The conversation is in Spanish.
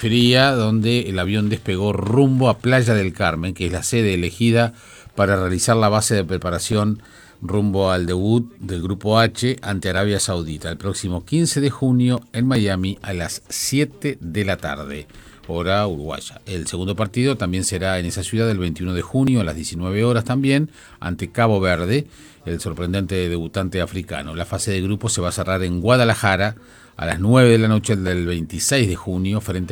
fría, donde el avión despegó rumbo a Playa del Carmen, que es la sede elegida para realizar la base de preparación rumbo al debut del Grupo H ante Arabia Saudita, el próximo 15 de junio en Miami a las 7 de la tarde, hora uruguaya. El segundo partido también será en esa ciudad el 21 de junio a las 19 horas también, ante Cabo Verde, el sorprendente debutante africano. La fase de grupo se va a cerrar en Guadalajara a las 9 de la noche del 26 de junio frente